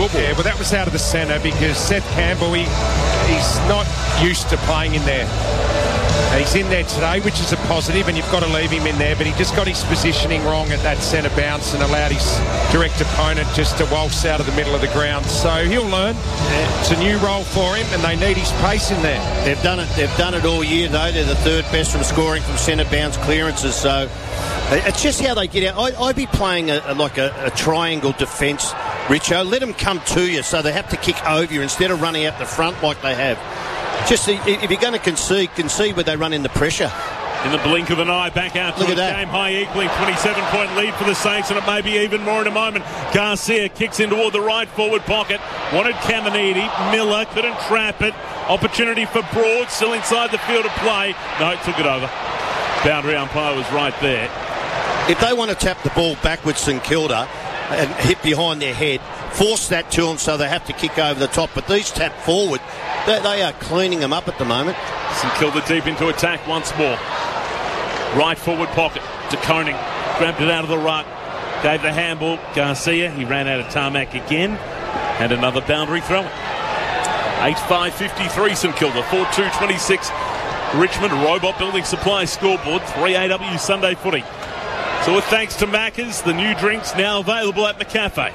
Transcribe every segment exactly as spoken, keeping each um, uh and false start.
Yeah, well, that was out of the centre because Seth Campbell, he, he's not used to playing in there. He's in there today, which is a positive, and you've got to leave him in there, but he just got his positioning wrong at that centre bounce and allowed his direct opponent just to waltz out of the middle of the ground. So he'll learn. It's a new role for him, and they need his pace in there. They've done it. They've done it all year, though. They're the third best from scoring from centre bounce clearances. So it's just how they get out. I, I'd be playing a, a, like a, a triangle defence, Richo. Let them come to you so they have to kick over you instead of running out the front like they have. Just if you're going to concede, concede where they run in the pressure. In the blink of an eye, back out to Look a at that. game high equaling twenty-seven point lead for the Saints, and it may be even more in a moment. Garcia kicks in toward the right forward pocket. Wanted Caminiti. Miller couldn't trap it. Opportunity for Broad, still inside the field of play. No, took it over. Boundary umpire was right there. If they want to tap the ball backwards, St Kilda, and hit behind their head, force that to them so they have to kick over the top. But these tap forward, they, they are cleaning them up at the moment. St Kilda deep into attack once more. Right forward pocket to Koning. Grabbed it out of the ruck. Gave the handball. Garcia, he ran out of tarmac again. And another boundary throw. eight five fifty-three St Kilda. four two twenty-six Richmond. Robot Building Supply scoreboard. three A W Sunday footy. So with thanks to Macca's, the new drinks now available at McCafe.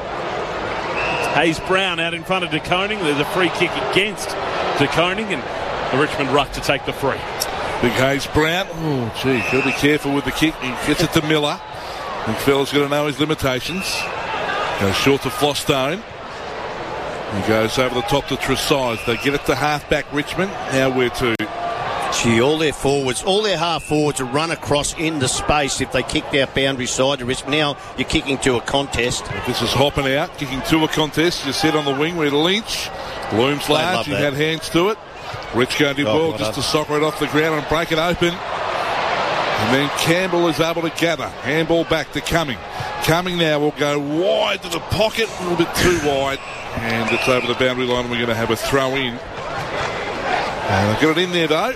Hayes Brown out in front of De Koning. There's a free kick against De Koning, and the Richmond ruck to take the free. Big Hayes Brown. Oh, gee, got to be careful with the kick. He gets it to Miller. McPhil's got to know his limitations. Goes short to Flostone. He goes over the top to Tressage. They get it to half-back Richmond. Now where to? Gee, all their forwards, all their half forwards are run across into space if they kicked out boundary side to risk. Now you're kicking to a contest. This is hopping out, kicking to a contest. You sit on the wing where Lynch looms large. He had hands to it. Rich going to do well just to soccer it off the ground and break it open. And then Campbell is able to gather. Handball back to Cumming. Cumming now will go wide to the pocket, a little bit too wide. And it's over the boundary line, and we're going to have a throw in. And they've got it in there though.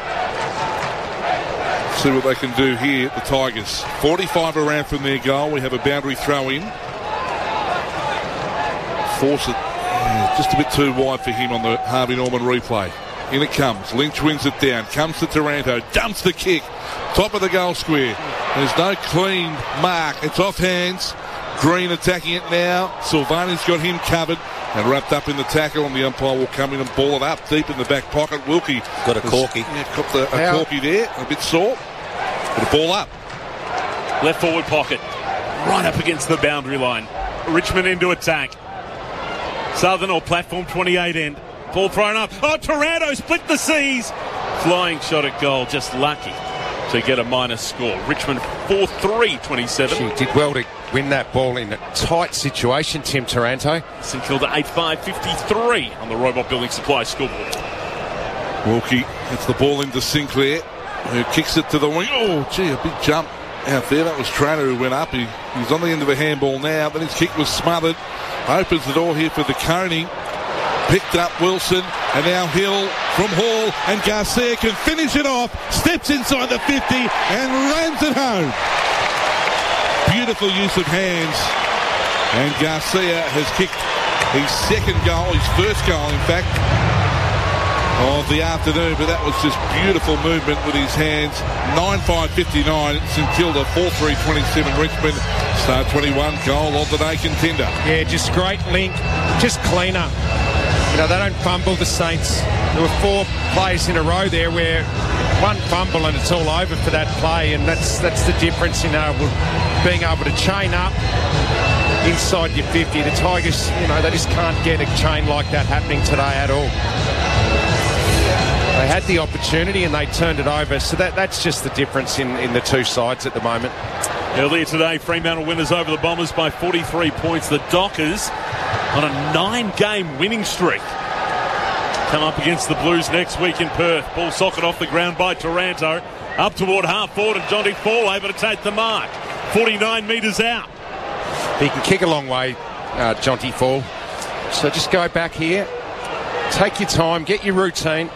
See what they can do here, the Tigers. forty-five around from their goal. We have a boundary throw in. Force it yeah, just a bit too wide for him on the Harvey Norman replay. In it comes. Lynch wins it down. Comes to Taranto. Dumps the kick. Top of the goal square. There's no clean mark. It's off hands. Green attacking it now. Silvani's got him covered and wrapped up in the tackle, and the umpire will come in and ball it up deep in the back pocket. Wilkie got a corky. Yeah, got the, a corky there. A bit sore. Put a ball up. Left forward pocket. Right up against the boundary line. Richmond into attack. Southern or platform twenty-eight end. Ball thrown up. Oh, Taranto split the seas. Flying shot at goal. Just lucky to get a minus score. Richmond four three twenty-seven. She did well to win that ball in a tight situation, Tim Taranto. St Kilda eight five fifty-three on the Robot Building Supply scoreboard. Wilkie gets the ball into Sinclair, who kicks it to the wing. Oh, gee, a big jump out there. That was Trainer who went up. He, he's on the end of a handball now. Then his kick was smothered. Opens the door here for De Koning. Picked up Wilson, and now Hill from Hall, and Garcia can finish it off. Steps inside the fifty and rams it home. Beautiful use of hands. And Garcia has kicked his second goal, his first goal, in fact, of the afternoon, but that was just beautiful movement with his hands. nine five fifty-nine, St Kilda, four three twenty-seven Richmond. Star twenty-one, goal of the day contender. Yeah, just great link, just cleaner. You know, they don't fumble, the Saints. There were four plays in a row there where one fumble and it's all over for that play, and that's that's the difference in uh, being able to chain up inside your fifty. The Tigers, you know, they just can't get a chain like that happening today at all. They had the opportunity and they turned it over, so that that's just the difference in, in the two sides at the moment. Earlier today, Fremantle winners over the Bombers by forty-three points. The Dockers on a nine-game winning streak come up against the Blues next week in Perth. Ball socket off the ground by Taranto. Up toward half forward, and Jonty Fall able to take the mark. forty-nine metres out. He can kick a long way, uh, Jonty Fall. So just go back here, take your time, get your routine.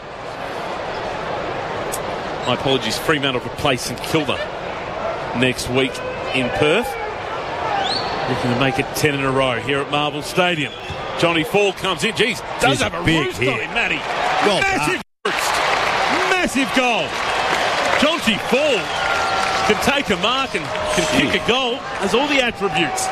My apologies, Fremantle to play St Kilda next week in Perth. Looking to make it ten in a row here at Marvel Stadium. Johnny Fall comes in. Jeez, does He's have a big roost hit. on him, Matty. Well Massive roost. Massive goal. Johnny Fall can take a mark and can kick a goal. Has all the attributes.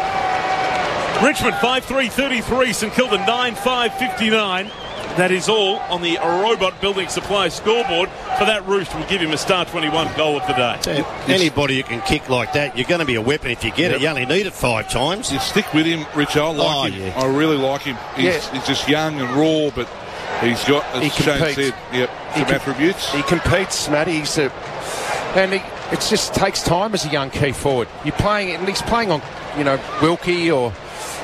Richmond five three thirty-three, St Kilda nine five fifty-nine. That is all on the Robot Building Supply scoreboard. For that roost, we'll give him a star twenty-one goal of the day. Anybody who can kick like that, you're going to be a weapon if you get Yep. it. You only need it five times. You stick with him, Rich. I like Oh, him. yeah. I really like him. He's, Yeah. he's just young and raw, but he's got, as He Shane competes. said, yep, He some com- attributes. He competes, Matty. He's a, and he, it just takes time as a young key forward. You're playing, and he's playing on, you know, Wilkie or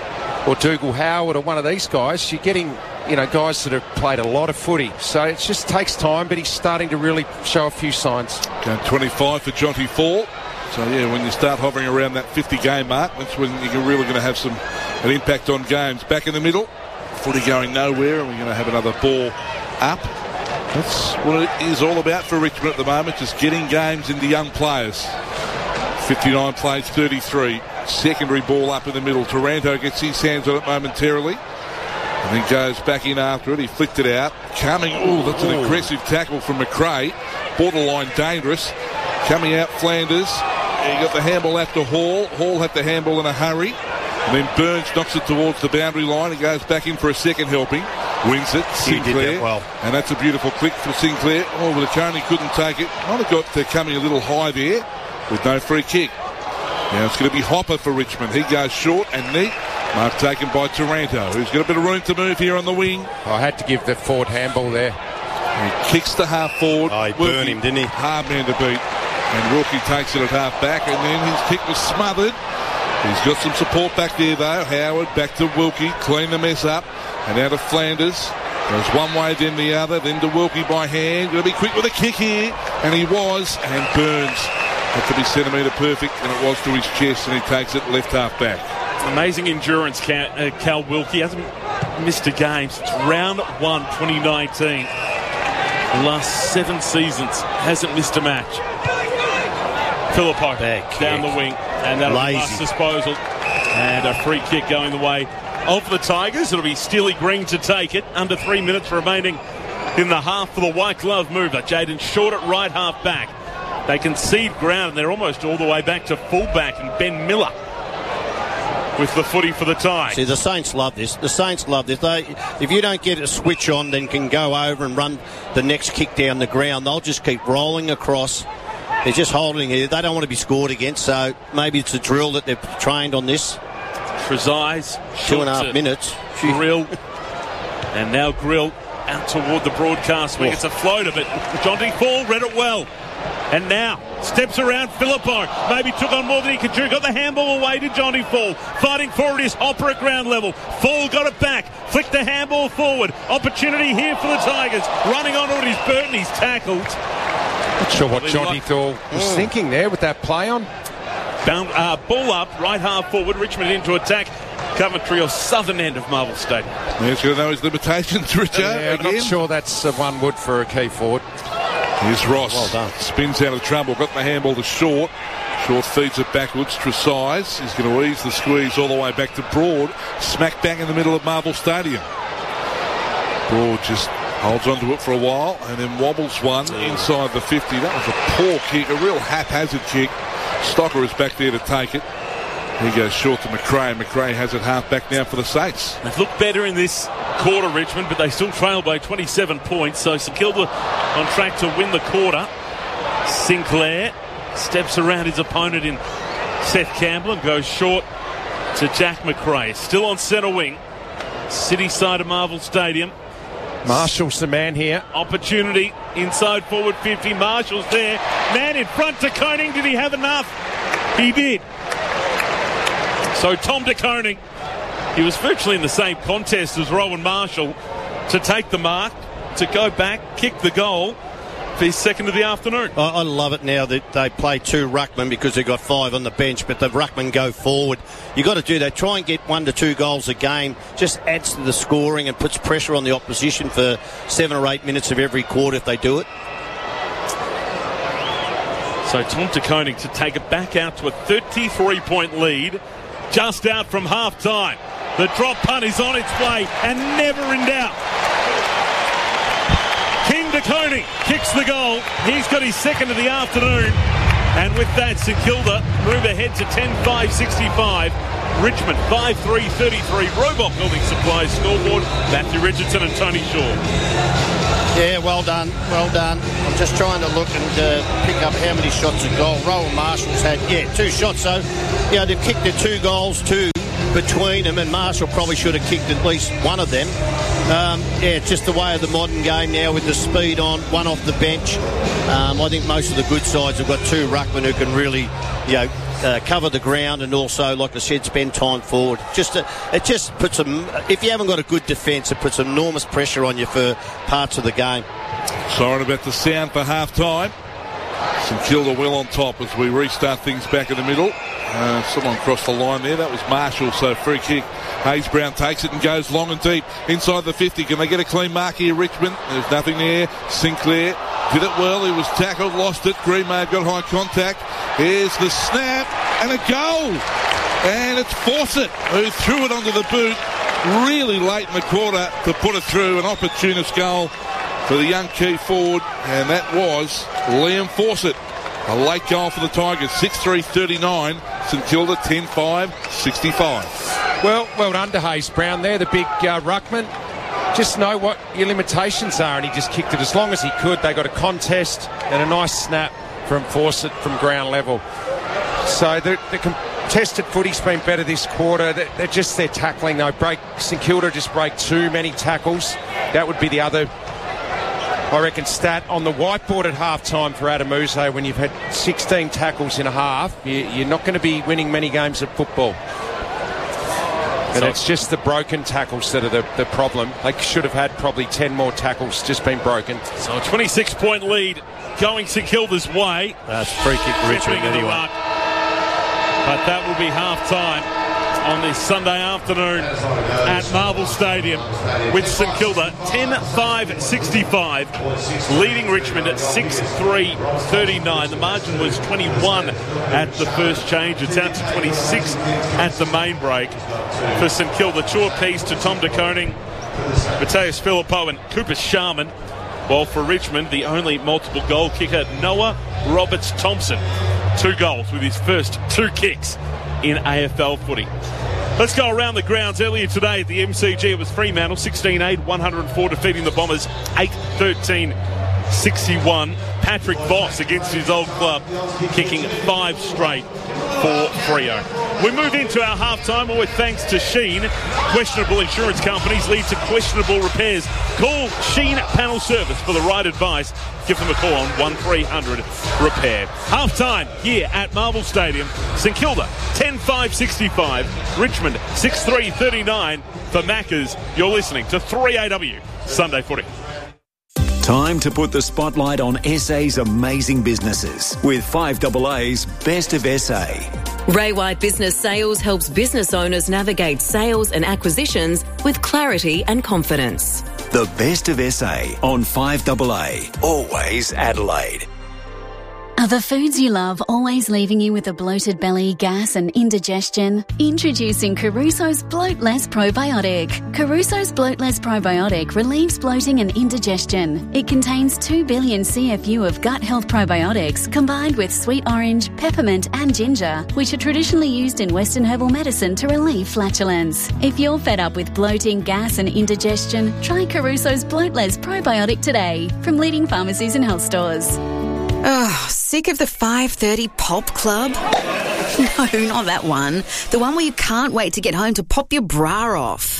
or Dougal Howard or one of these guys. You're getting, you know, guys that have played a lot of footy. So it just takes time, but he's starting to really show a few signs. Going twenty-five for Jonty Fall. So, yeah, when you start hovering around that fifty-game mark, that's when you're really going to have some an impact on games. Back in the middle, footy going nowhere, and we're going to have another ball up. That's what it is all about for Richmond at the moment, just getting games into young players. fifty-nine plays thirty-three. Secondary ball up in the middle. Taranto gets his hands on it momentarily and then goes back in after it. He flicked it out. Coming, oh, that's an aggressive tackle from McRae. Borderline dangerous. Coming out Flanders. He got the handball out to Hall. Hall had the handball in a hurry. And then Burns knocks it towards the boundary line. He goes back in for a second helping. Wins it. He did Sinclair. that well. And that's a beautiful click for Sinclair. Oh, but Coney couldn't take it. Might have got uh, coming a little high there with no free kick. Now it's going to be Hopper for Richmond. He goes short and neat. Mark taken by Taranto, who's got a bit of room to move here on the wing. I had to give the forward handball there. He kicks the half forward. Oh, he burned him, didn't he? Hard man to beat. And Wilkie takes it at half back, and then his kick was smothered. He's got some support back there, though. Howard back to Wilkie, clean the mess up. And out of Flanders. Goes one way, then the other, then to Wilkie by hand. Going to be quick with a kick here. And he was, and Burns had to be centimetre perfect, and it was to his chest, and he takes it left half back. Amazing endurance, Cal, uh, Cal Wilkie. Hasn't missed a game since round one, twenty nineteen. The last seven seasons, hasn't missed a match. Philippo Back down kick. the wing, and that'll be Lazy. last disposal. And a free kick going the way of the Tigers. It'll be Steely Green to take it. Under three minutes remaining in the half for the white glove mover. Jaden Short at right half back. They concede ground, and they're almost all the way back to fullback, and Ben Miller with the footy for the tie. See, the Saints love this. The Saints love this. They, if you don't get a switch on, then can go over and run the next kick down the ground. They'll just keep rolling across. They're just holding it. They don't want to be scored against, so maybe it's a drill that they've trained on this. Trezise, Two and a half minutes. Grill, and now Grill out toward the broadcast wing. Oh. It's a floater, but Jonty Fall read it well. And now steps around Philippo. Maybe took on more than he could do. Got the handball away to Jonty Fall. Fighting forward is Hopper at ground level. Fall got it back. Flicked the handball forward. Opportunity here for the Tigers. Running onto it is Burton. He's tackled. Not sure what Really Johnny like- Thal was Mm. thinking there with that play on. Bound, uh, ball up, right half forward. Richmond into attack. Coventry or southern end of Marvel Stadium. He's going to know his limitations, Richard. Yeah, I'm again. not sure that's uh, one wood for a key forward. Here's Ross. Well done. Spins out of trouble. Got the handball to Short. Short feeds it backwards. Trezise. He's going to ease the squeeze all the way back to Broad. Smack bang in the middle of Marvel Stadium. Broad just holds onto it for a while and then wobbles one inside the fifty. That was a poor kick, a real haphazard kick. Stocker is back there to take it. He goes short to McRae. McRae has it half back now for the Saints. They've looked better in this quarter, Richmond, but they still trail by twenty-seven points. So St Kilda on track to win the quarter. Sinclair steps around his opponent in Seth Campbell and goes short to Jack McRae. Still on centre wing. City side of Marvel Stadium. Marshall's the man here. Opportunity inside forward fifty. Marshall's there. Man in front to Koning. Did he have enough? He did. So Tom De Koning, he was virtually in the same contest as Rowan Marshall to take the mark, to go back, kick the goal for his second of the afternoon. I, I love it now that they play two ruckmen because they've got five on the bench, but the ruckmen go forward. You've got to do that. Try and get one to two goals a game. Just adds to the scoring and puts pressure on the opposition for seven or eight minutes of every quarter if they do it. So Tom De Koning to take it back out to a thirty-three point lead just out from half-time. The drop punt is on its way and never in doubt. King DeConing kicks the goal. He's got his second of the afternoon. And with that, St Kilda move ahead to ten five sixty-five. Richmond five three thirty-three. Robot Building Supplies scoreboard. Matthew Richardson and Tony Shaw. Yeah, well done, well done. I'm just trying to look and uh, pick up how many shots at goal. Rowan Marshall's had, yeah, two shots. So, you know, they've kicked their two goals, two between them, and Marshall probably should have kicked at least one of them. Um, yeah, it's just the way of the modern game now with the speed on, one off the bench. Um, I think most of the good sides have got two ruckmen who can really, you know, uh, cover the ground and also, like I said, spend time forward. Just uh, it just puts them. If you haven't got a good defence, it puts enormous pressure on you for parts of the game. Sorry about the sound for half time. St Kilda well on top as we restart things back in the middle. Uh, someone crossed the line there. That was Marshall, so free kick. Hayes Brown takes it and goes long and deep inside the fifty. Can they get a clean mark here, Richmond? There's nothing there. Sinclair did it well. He was tackled, lost it. Greenmade got high contact. Here's the snap and a goal. And it's Fawcett who threw it onto the boot really late in the quarter to put it through. An opportunist goal for the young key forward, and that was Liam Fawcett. A late goal for the Tigers, six three thirty-nine. St Kilda ten five sixty-five. Well, well done to Hayes Brown there, the big uh, ruckman. Just know what your limitations are, and he just kicked it as long as he could. They got a contest and a nice snap from Fawcett from ground level. So the, the contested footy's been better this quarter. They're, they're just their tackling, though. Break St Kilda just break too many tackles. That would be the other, I reckon, stat on the whiteboard at half-time for Adamuso. When you've had sixteen tackles in a half, you, you're not going to be winning many games of football. But so it's just the broken tackles that are the, the problem. They should have had probably ten more tackles just been broken. So a twenty-six point lead going St Kilda's way. That's free kick for Richmond anyway. But that will be half-time on this Sunday afternoon at Marvel Stadium with St Kilda ten five sixty-five, leading Richmond at six three thirty-nine. The margin was twenty-one at the first change. It's out to twenty-six at the main break for St Kilda. Two apiece to Tom DeConing, Mateus Filippo and Cooper Sharman. While for Richmond, the only multiple goal kicker, Noah Roberts-Thompson. Two goals with his first two kicks in A F L footy. Let's go around the grounds. Earlier today at the M C G, it was Fremantle sixteen eight, one oh four defeating the Bombers eight thirteen sixty-one. Patrick Voss against his old club, kicking five straight for Freo. We move into our halftime, all with thanks to Sheen. Questionable insurance companies lead to questionable repairs. Call Sheen Panel Service for the right advice. Give them a call on one three hundred repair. Halftime here at Marvel Stadium. St Kilda ten five sixty-five. Richmond six three thirty-nine. For Maccas, you're listening to three A W Sunday Footy. Time to put the spotlight on S A's amazing businesses with five A A's Best of S A. Ray White Business Sales helps business owners navigate sales and acquisitions with clarity and confidence. The Best of S A on five A A. Always Adelaide. Are the foods you love always leaving you with a bloated belly, gas and indigestion? Introducing Caruso's Bloat Less Probiotic. Caruso's Bloat Less Probiotic relieves bloating and indigestion. It contains two billion C F U of gut health probiotics combined with sweet orange, peppermint and ginger, which are traditionally used in Western herbal medicine to relieve flatulence. If you're fed up with bloating, gas and indigestion, try Caruso's Bloat Less Probiotic today from leading pharmacies and health stores. Oh, sick of the five thirty pop club? No, not that one. The one where you can't wait to get home to pop your bra off.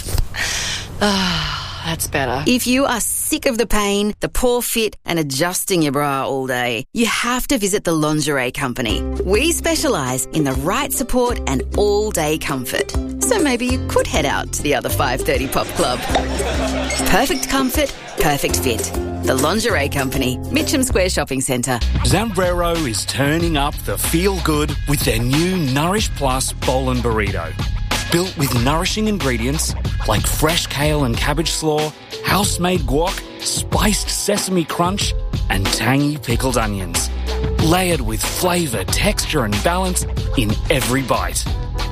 Ah, that's better. If you are sick of the pain, the poor fit and adjusting your bra all day, you have to visit the Lingerie Company. We specialise in the right support and all-day comfort. So maybe you could head out to the other five thirty pop club. Perfect comfort, perfect fit. The Lingerie Company, Mitcham Square Shopping Centre. Zambrero is turning up the feel-good with their new Nourish Plus Bowl and Burrito. Built with nourishing ingredients like fresh kale and cabbage slaw, house-made guac, spiced sesame crunch, and tangy pickled onions. Layered with flavour, texture and balance in every bite. Looks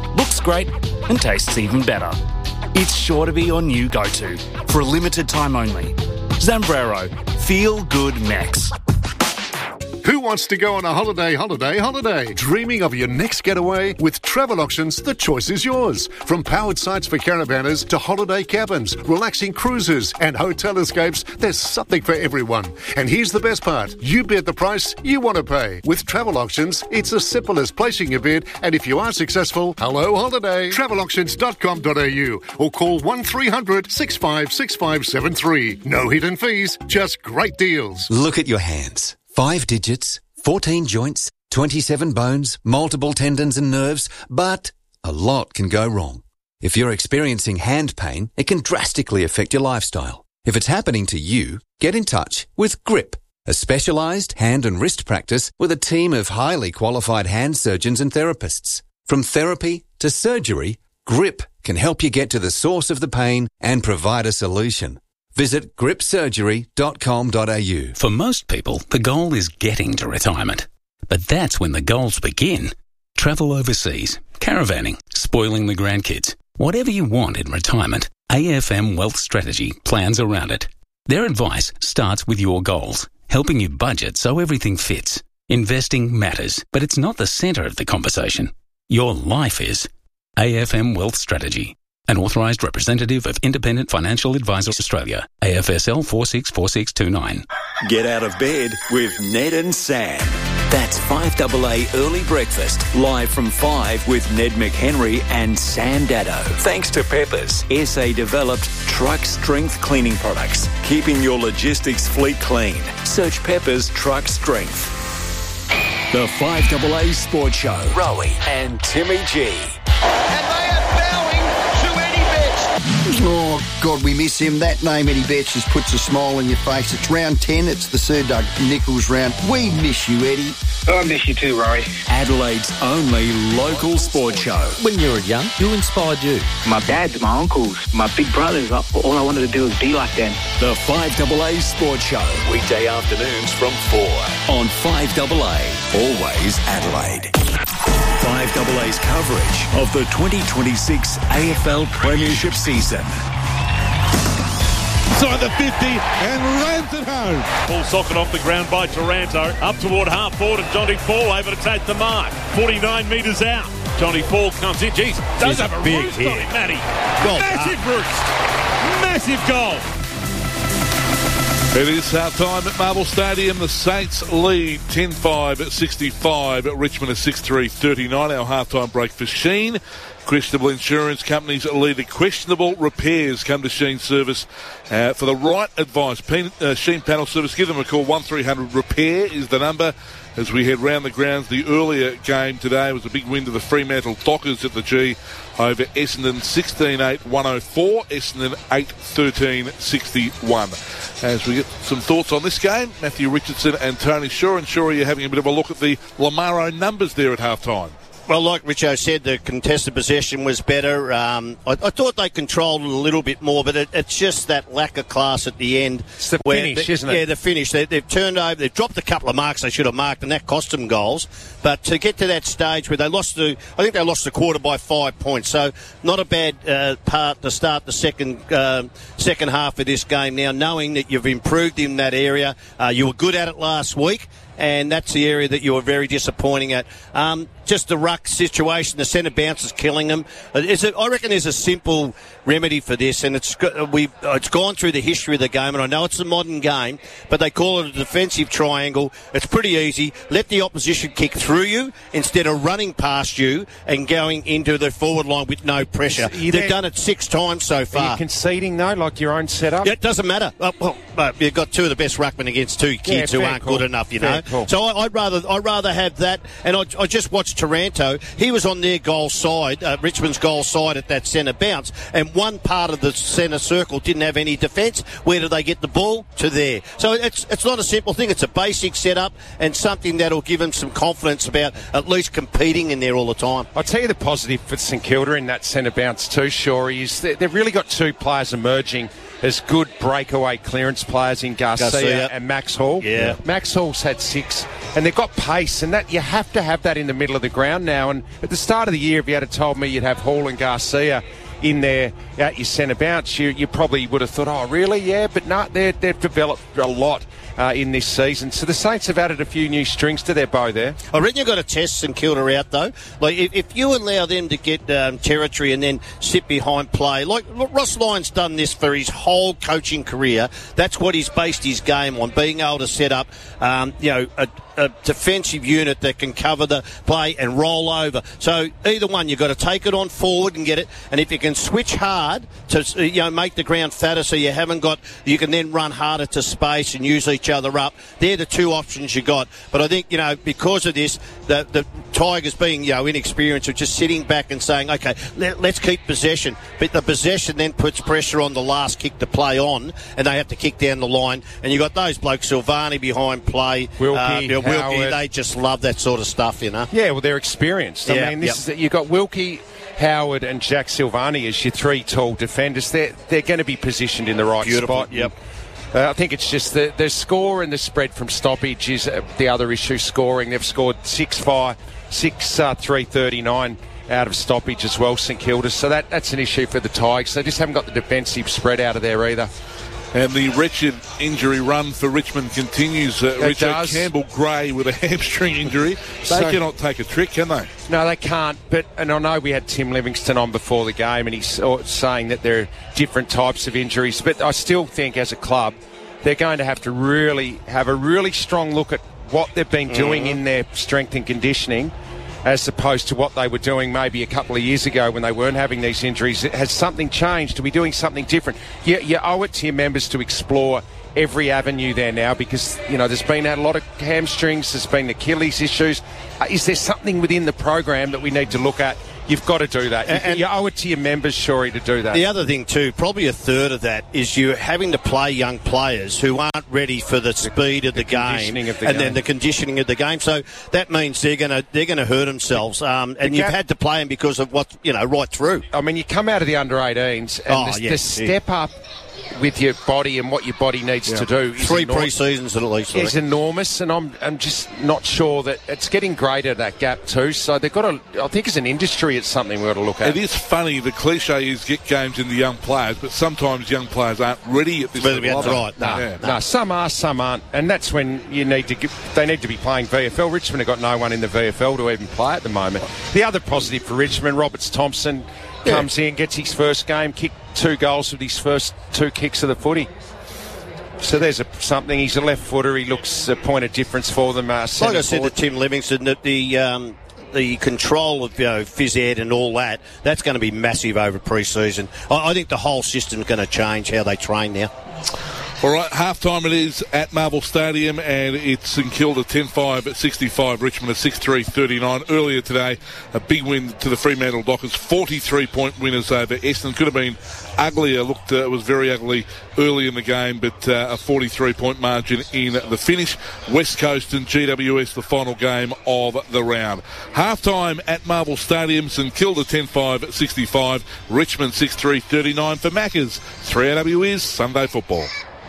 great and tastes even better. It's sure to be your new go-to for a limited time only. Zambrero. Feel good Max. Who wants to go on a holiday, holiday, holiday? Dreaming of your next getaway? With Travel Auctions, the choice is yours. From powered sites for caravanners to holiday cabins, relaxing cruises and hotel escapes, there's something for everyone. And here's the best part. You bid the price you want to pay. With Travel Auctions, it's as simple as placing a bid, and if you are successful, hello holiday. travel auctions dot com dot a u or call one three hundred, six five six five seven three. No hidden fees, just great deals. Look at your hands. Five digits, fourteen joints, twenty-seven bones, multiple tendons and nerves, but a lot can go wrong. If you're experiencing hand pain, it can drastically affect your lifestyle. If it's happening to you, get in touch with Grip, a specialised hand and wrist practice with a team of highly qualified hand surgeons and therapists. From therapy to surgery, Grip can help you get to the source of the pain and provide a solution. Visit grip surgery dot com dot a u. For most people, the goal is getting to retirement. But that's when the goals begin. Travel overseas, caravanning, spoiling the grandkids. Whatever you want in retirement, A F M Wealth Strategy plans around it. Their advice starts with your goals, helping you budget so everything fits. Investing matters, but it's not the centre of the conversation. Your life is. A F M Wealth Strategy. An authorised representative of Independent Financial Advisors Australia. A F S L four six four six two nine. Get out of bed with Ned and Sam. That's five A A Early Breakfast, live from five with Ned McHenry and Sam Dado. Thanks to Peppers, S A-developed truck strength cleaning products, keeping your logistics fleet clean. Search Peppers Truck Strength. The five A A Sports Show. Rowie and Timmy G. Oh, God, we miss him. That name, Eddie Betts, just puts a smile on your face. It's round ten. It's the Sir Doug Nicholls round. We miss you, Eddie. Oh, I miss you too, Rory. Adelaide's only local sports show. When you were young, who inspired you? My dads, my uncles, my big brothers. All I wanted to do was be like them. The five A A Sports Show. Weekday afternoons from four on five A A. Always Adelaide. five A A's coverage of the twenty twenty-six A F L Premiership season. Inside the fifty and rams it home. Ball socket off the ground by Taranto. Up toward half forward and Johnny Fall able to take the mark. forty-nine metres out. Johnny Fall comes in. Jeez, does have a big roost hit on it, Matty. Well, Massive uh, roost. Massive goal. It is half time at Marvel Stadium. The Saints lead ten five at sixty-five at Richmond at six three thirty-nine. Our half-time break for Sheen. Questionable insurance companies lead the questionable repairs. Come to Sheen Service uh, for the right advice. Pen, uh, Sheen Panel Service. Give them a call. one three hundred repair is the number. As we head round the grounds, the earlier game today was a big win to the Fremantle Dockers at the G over Essendon sixteen eight one oh four, Essendon eight thirteen sixty-one. As we get some thoughts on this game, Matthew Richardson and Tony Shaw. And Shaw, you're having a bit of a look at the Lamaro numbers there at half-time. Well, like Richo said, the contested possession was better. Um, I, I thought they controlled it a little bit more, but it, it's just that lack of class at the end. It's the finish, they, isn't it? Yeah, the finish. They, they've turned over, they've dropped a couple of marks they should have marked, and that cost them goals. But to get to that stage where they lost the, I think they lost the quarter by five points. So not a bad uh, part to start the second uh, second half of this game now, knowing that you've improved in that area. Uh, you were good at it last week. And that's the area that you were very disappointing at. Um, just the ruck situation, the centre bounce is killing them. It's a, I reckon there's a simple remedy for this, and it's we it's gone through the history of the game, and I know it's a modern game, but they call it a defensive triangle. It's pretty easy. Let the opposition kick through you instead of running past you and going into the forward line with no pressure. They've there, done it six times so far. Are you conceding, though, like your own setup? Yeah, it doesn't matter. Oh, well, uh, you've got two of the best ruckmen against two kids yeah, who aren't call. good enough, you fair know. Call. So I, I'd rather I'd rather have that. And I, I just watched Taranto. He was on their goal side, uh, Richmond's goal side at that centre bounce, and one part of the centre circle didn't have any defence. Where did they get the ball? To there. So it's it's not a simple thing. It's a basic setup and something that'll give them some confidence about at least competing in there all the time. I'll tell you the positive for St Kilda in that centre bounce too, Shorey, is they've really got two players emerging as good breakaway clearance players in Garcia, Garcia. and Max Hall. Yeah. Max Hall's had six, and they've got pace, and that you have to have that in the middle of the ground now. And at the start of the year, if you had told me you'd have Hall and Garcia in there at your centre bounce, you, you probably would have thought, oh, really? Yeah, but no, they've developed a lot uh, in this season. So the Saints have added a few new strings to their bow there. I reckon you've got to test St Kilda out, though. Like, if, if you allow them to get um, territory and then sit behind play, like Ross Lyon's done this for his whole coaching career, that's what he's based his game on, being able to set up, um, you know, a, a defensive unit that can cover the play and roll over. So either one, you've got to take it on forward and get it, and if you can switch hard to, you know, make the ground fatter so you haven't got, you can then run harder to space and use each other up. They're the two options you got. But I think, you know, because of this, the, the Tigers being, you know, inexperienced, are just sitting back and saying, okay, let, let's keep possession. But the possession then puts pressure on the last kick to play on, and they have to kick down the line. And you've got those blokes, Silvani behind play, Wilkie, uh, you know, Wilkie, Howard. they just love that sort of stuff, you know. Yeah, well, they're experienced. I Yeah, mean, this yep. is you've got Wilkie, Howard and Jack Silvani as your three tall defenders. They're, they're going to be positioned in the right Beautiful, spot. yep. Uh, I think it's just the, the score and the spread from stoppage is uh, the other issue, scoring. They've scored six five, six three thirty-nine out of stoppage as well, St Kilda. So that, that's an issue for the Tigers. They just haven't got the defensive spread out of there either. And the wretched injury run for Richmond continues. Uh, It Richard does. Campbell-Gray with a hamstring injury. They So- cannot take a trick, can they? No, they can't. But and I know we had Tim Livingston on before the game, and he's uh, saying that there are different types of injuries. But I still think, as a club, they're going to have to really have a really strong look at what they've been doing Mhm. in their strength and conditioning, as opposed to what they were doing maybe a couple of years ago when they weren't having these injuries. Has something changed? Are we doing something different? You, you owe it to your members to explore every avenue there now, because, you know, there's been a lot of hamstrings, there's been Achilles issues. Uh, is there something within the program that we need to look at? You've got to do that. You, And- you owe it to your members, Shorey, to do that. The other thing too, probably a third of that, is you're having to play young players who aren't ready for the speed of the, game, conditioning of the and game. then the conditioning of the game. So that means they're going to they're going to hurt themselves, um, and The you've gap- had to play them because of what, you know, right through. I mean, you come out of the under eighteens, and Oh, the, yeah, the yeah. step up with your body and what your body needs Yeah. to do is Three enormous. pre-seasons at least. I It's reckon. enormous, and I'm I'm just not sure that it's getting greater, that gap too. So they've got to. I think as an industry, it's something we've got to look at. It is funny, the cliche is get games into young players, but sometimes young players aren't ready at this Well, level. that's are they? right. No, Yeah. No, some are, some aren't, and that's when you need to. Give, they need to be playing V F L. Richmond have got no one in the V F L to even play at the moment. The other positive for Richmond, Roberts Thompson comes in, gets his first game, kicked two goals with his first two kicks of the footy. So there's a, something. He's a left footer. He looks a point of difference for them. Uh, Like I said to Tim Livingston, that the um, the control of, you know, phys ed and all that, that's going to be massive over pre-season. I, I think the whole system's going to change how they train now. All right, half-time it is at Marvel Stadium, and it's St Kilda ten five at sixty-five, Richmond at six three thirty-nine. Earlier today, a big win to the Fremantle Dockers, forty-three point winners over Essendon. Could have been uglier. Looked, uh, it was very ugly early in the game, but uh, a forty-three point margin in the finish. West Coast and G W S, the final game of the round. Half-time at Marvel Stadium, St Kilda ten five at sixty-five, Richmond six three thirty-nine for Maccas. three A W is Sunday Football.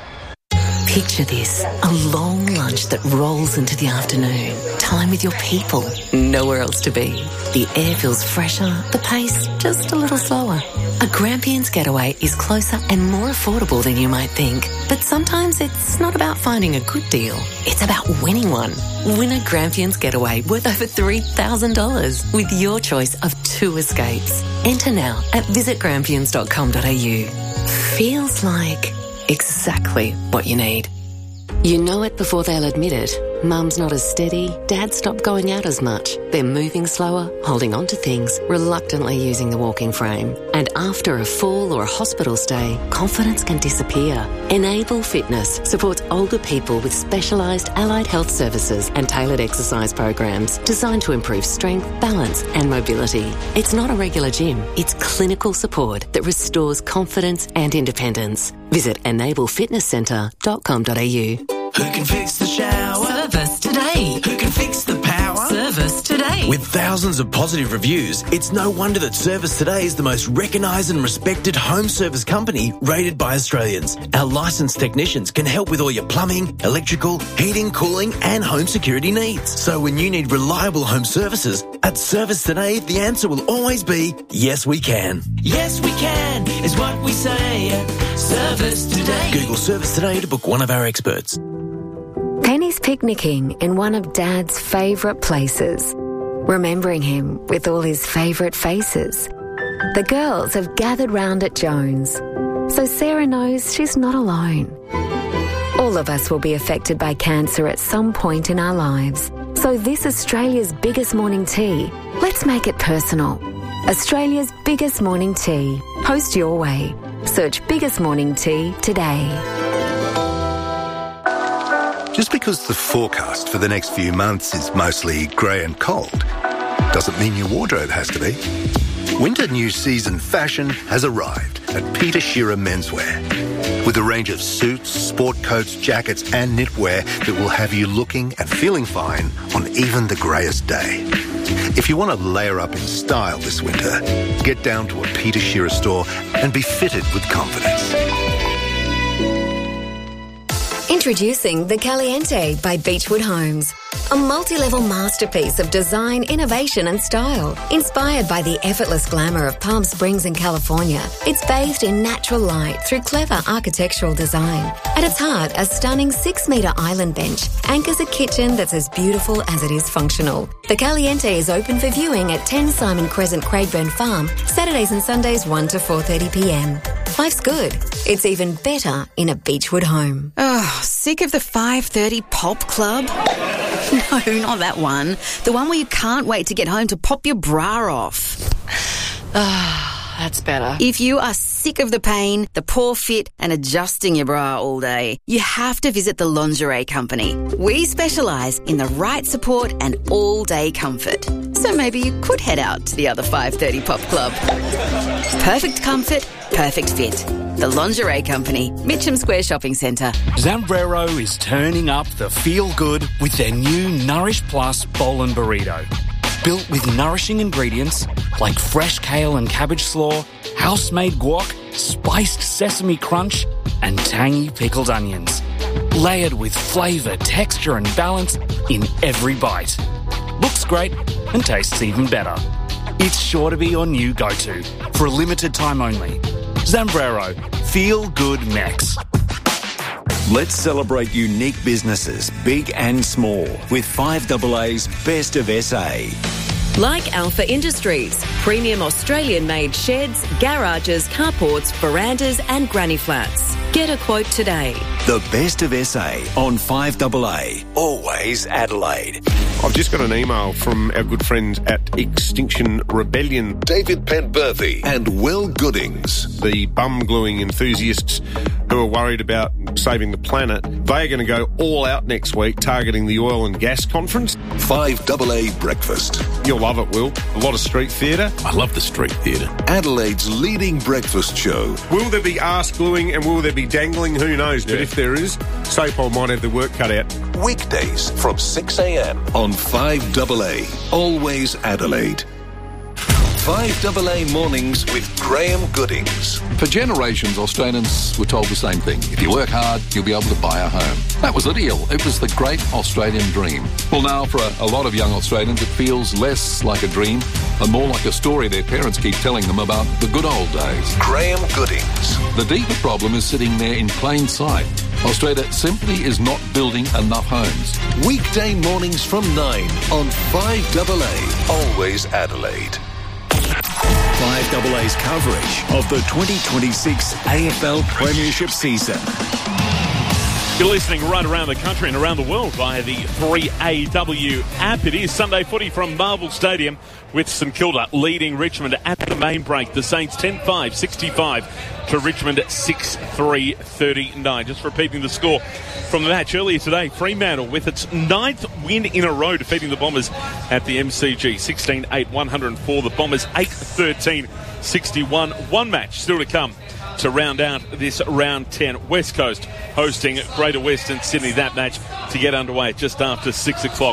Picture this, a long lunch that rolls into the afternoon. Time with your people, nowhere else to be. The air feels fresher, the pace just a little slower. A Grampians getaway is closer and more affordable than you might think. But sometimes it's not about finding a good deal, it's about winning one. Win a Grampians getaway worth over three thousand dollars with your choice of two escapes. Enter now at visit grampians dot com dot a u. Feels like exactly what you need. You know it before they'll admit it. Mum's not as steady, Dad's stopped going out as much. They're moving slower, holding on to things, reluctantly using the walking frame. And after a fall or a hospital stay, confidence can disappear. Enable Fitness supports older people with specialised allied health services and tailored exercise programs designed to improve strength, balance and mobility. It's not a regular gym, it's clinical support that restores confidence and independence. Visit enable fitness centre dot com dot a u. Who can fix the shower? Service today. Who can fix the power? Service Today. With thousands of positive reviews, it's no wonder that Service Today is the most recognised and respected home service company rated by Australians. Our licensed technicians can help with all your plumbing, electrical, heating, cooling and home security needs. So when you need reliable home services, at Service Today, the answer will always be, yes, we can. Yes, we can, is what we say at Service Today. Google Service Today to book one of our experts. Penny's picnicking in one of Dad's favourite places, remembering him with all his favourite faces. The girls have gathered round at Jones, so Sarah knows she's not alone. All of us will be affected by cancer at some point in our lives. So this Australia's biggest morning tea, let's make it personal. Australia's biggest morning tea. Post your way. Search Biggest Morning Tea today. Just because the forecast for the next few months is mostly grey and cold doesn't mean your wardrobe has to be. Winter new season fashion has arrived at Peter Shearer Menswear with a range of suits, sport coats, jackets and knitwear that will have you looking and feeling fine on even the greyest day. If you want to layer up in style this winter, get down to a Peter Shearer store and be fitted with confidence. Introducing the Caliente by Beechwood Homes. A multi-level masterpiece of design, innovation and style. Inspired by the effortless glamour of Palm Springs in California, it's bathed in natural light through clever architectural design. At its heart, a stunning six-metre island bench anchors a kitchen that's as beautiful as it is functional. The Caliente is open for viewing at ten Simon Crescent, Craigburn Farm, Saturdays and Sundays one to four thirty p m. Life's good. It's even better in a Beechwood home. Oh, sick of the five thirty pop club? No, not that one. The one where you can't wait to get home to pop your bra off. Ah, that's better. If you are sick of the pain, the poor fit and adjusting your bra all day, you have to visit the Lingerie Company. We specialise in the right support and all-day comfort. So maybe you could head out to the other five thirty pop club. Perfect comfort, perfect fit. The Lingerie Company, Mitcham Square Shopping Centre. Zambrero is turning up the feel-good with their new Nourish Plus Bowl and Burrito. Built with nourishing ingredients like fresh kale and cabbage slaw, house-made guac, spiced sesame crunch and tangy pickled onions. Layered with flavour, texture and balance in every bite. Looks great and tastes even better. It's sure to be your new go-to for a limited time only. Zambrero, feel good Mex. Let's celebrate unique businesses, big and small, with five A A's Best of S A. Like Alpha Industries, premium Australian-made sheds, garages, carports, verandas and granny flats. Get a quote today. The Best of S A on five A A, always Adelaide. I've just got an email from our good friends at Extinction Rebellion. David Penberthy and Will Goodings. The bum gluing enthusiasts who are worried about saving the planet. They are going to go all out next week targeting the oil and gas conference. five A A Breakfast. You'll love it, Will. A lot of street theatre. I love the street theatre. Adelaide's leading breakfast show. Will there be arse gluing and will there be dangling? Who knows? But yeah. If there is, Sapol might have the work cut out. Weekdays from six a m on five A A, always Adelaide. five A A Mornings with Graham Goodings. For generations, Australians were told the same thing. If you work hard, you'll be able to buy a home. That was the deal. It was the great Australian dream. Well, now, for a, a lot of young Australians, it feels less like a dream and more like a story their parents keep telling them about the good old days. Graham Goodings. The deeper problem is sitting there in plain sight. Australia simply is not building enough homes. Weekday mornings from nine on five A A, always Adelaide. five A A's coverage of the twenty twenty-six A F L Premiership season. You're listening right around the country and around the world via the three A W app. It is Sunday footy from Marvel Stadium with St Kilda leading Richmond at the main break. The Saints ten five, sixty-five to Richmond six three, thirty-nine. Just repeating the score from the match earlier today. Fremantle with its ninth win in a row defeating the Bombers at the M C G. sixteen eight, one oh four. The Bombers eight thirteen, sixty-one. One match still to come to round out this round ten. West Coast hosting Greater Western Sydney. That match to get underway just after six o'clock.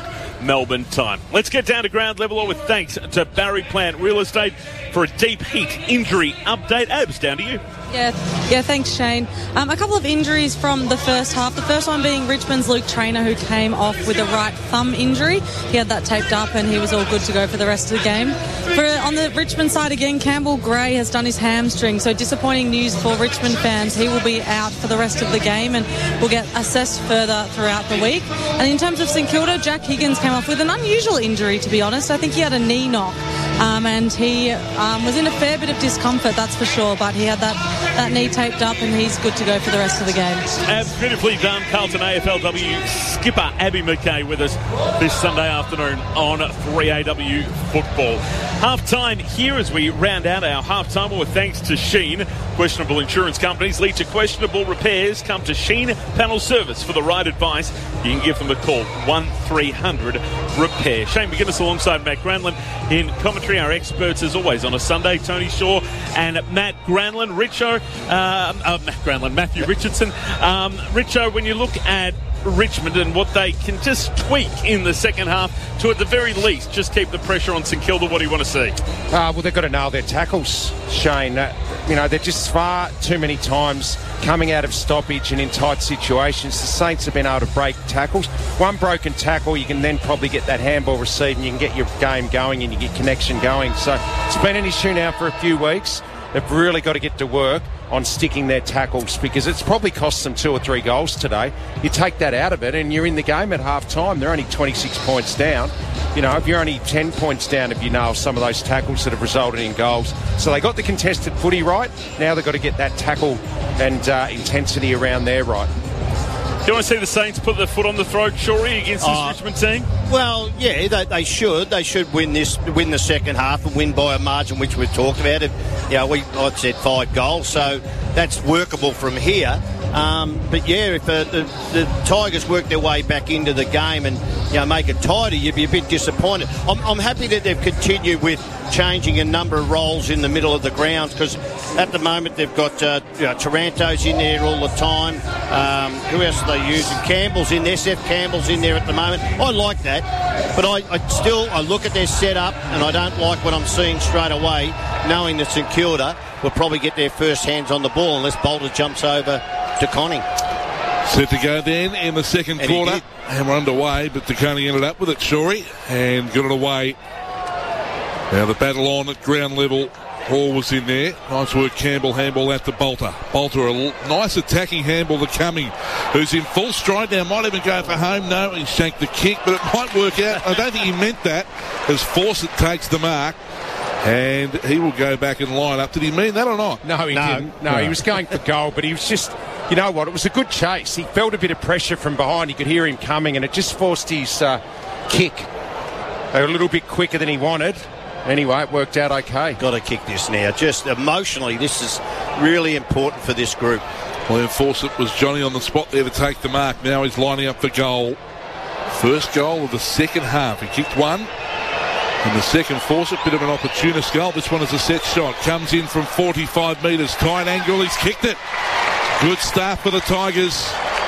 Melbourne time. Let's get down to ground level with thanks to Barry Plant Real Estate for a deep heat injury update. Abs, down to you. Yeah, yeah. Thanks, Shane. Um, a couple of injuries from the first half. The first one being Richmond's Luke Traynor, who came off with a right thumb injury. He had that taped up and he was all good to go for the rest of the game. For on the Richmond side again, Campbell Gray has done his hamstring, so disappointing news for Richmond fans. He will be out for the rest of the game and will get assessed further throughout the week. And in terms of St Kilda, Jack Higgins came off with an unusual injury, to be honest. I think he had a knee knock. Um, and he um, was in a fair bit of discomfort, that's for sure, but he had that, that knee taped up and he's good to go for the rest of the game. Abs, beautifully done. Carlton A F L W skipper Abby McKay with us this Sunday afternoon on three A W Football. Half-time here as we round out our half-time with thanks to Sheen. Questionable insurance companies lead to questionable repairs. Come to Sheen Panel Service for the right advice. You can give them a call, one three hundred repair. Shane McGuinness alongside Matt Granlund in commentary. Our experts, as always, on a Sunday, Tony Shaw and Matt Granlund. Richo, uh, uh, Matt Granlund, Matthew Richardson. Um, Richo, when you look at Richmond and what they can just tweak in the second half to, at the very least, just keep the pressure on St Kilda, what do you want to see? Uh, well, they've got to nail their tackles, Shane. Uh, you know, they're just far too many times coming out of stoppage and in tight situations. The Saints have been able to break tackles. One broken tackle, you can then probably get that handball received and you can get your game going and you get connection going. So it's been an issue now for a few weeks. They've really got to get to work on sticking their tackles because it's probably cost them two or three goals today. You take that out of it and you're in the game at half time. They're only twenty-six points down. You know, if you're only ten points down, if you nail some of those tackles that have resulted in goals. So they got the contested footy right. Now they've got to get that tackle and uh, intensity around there right. Do you want to see the Saints put their foot on the throat, Shorey, against this uh, Richmond team? Well, yeah, they, they should. They should win this, win the second half and win by a margin which we've talked about. It, you know, we I'd said five goals, so that's workable from here. Um, but yeah, if uh, the, the Tigers work their way back into the game and you know make it tighter, you'd be a bit disappointed. I'm, I'm happy that they've continued with changing a number of roles in the middle of the grounds because at the moment they've got uh, you know, Taranto's in there all the time. Um, who else are they using? Campbell's in there. Seth Campbell's in there at the moment. I like that, but I, I still I look at their setup and I don't like what I'm seeing straight away, knowing that St Kilda will probably get their first hands on the ball unless Bolter jumps over to Conning. Set to go then in the second and quarter. And we're underway, but DeConey ended up with it, Shorey, and got it away. Now the battle on at ground level. Hall was in there. Nice work, Campbell. Handball out to Bolter. Bolter, a l- nice attacking handball to Cumming, who's in full stride now. Might even go for home. No, he shanked the kick, but it might work out. I don't think he meant that as Fawcett takes the mark. And he will go back and line up. Did he mean that or not? No, he no. didn't. No, no, he was going for goal, but he was just, you know what, it was a good chase. He felt a bit of pressure from behind. You could hear him coming, and it just forced his uh, kick a little bit quicker than he wanted. Anyway, it worked out okay. Got to kick this now. Just emotionally, this is really important for this group. Well, then Fawcett was Johnny on the spot there to take the mark. Now he's lining up for goal. First goal of the second half. He kicked one. And the second Fawcett, bit of an opportunist goal. This one is a set shot. Comes in from forty-five metres. Tight angle. He's kicked it. Good start for the Tigers.